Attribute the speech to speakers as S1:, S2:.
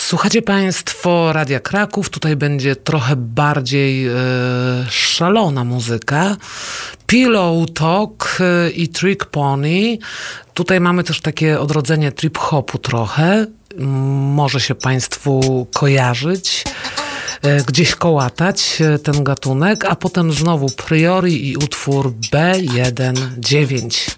S1: Słuchacie Państwo Radia Kraków. Tutaj będzie trochę bardziej szalona muzyka. Pillow Talk i Trick Pony. Tutaj mamy też takie odrodzenie trip-hopu trochę. Może się Państwu kojarzyć. Gdzieś kołatać ten gatunek, a potem znowu Priori i utwór B19.